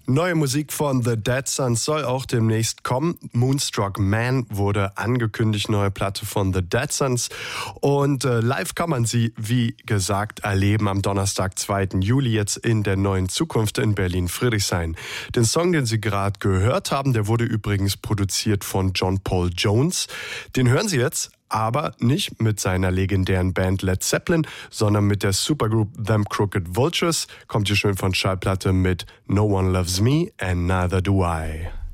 Neue Musik von The Dead Sons soll auch demnächst kommen. Moonstruck Man wurde angekündigt, neue Platte von The Dead Sons. Und live kann man sie, wie gesagt, erleben am Donnerstag, 2. Juli, jetzt in der Neuen Zukunft in Berlin-Friedrichshain. Den Song, den Sie gerade gehört haben, der wurde übrigens produziert von John Paul Jones. Den hören Sie jetzt, aber nicht mit seiner legendären Band Led Zeppelin, sondern mit der Supergroup Them Crooked Vultures. Kommt hier schön von Schallplatte mit No One Loves Me and Neither Do I.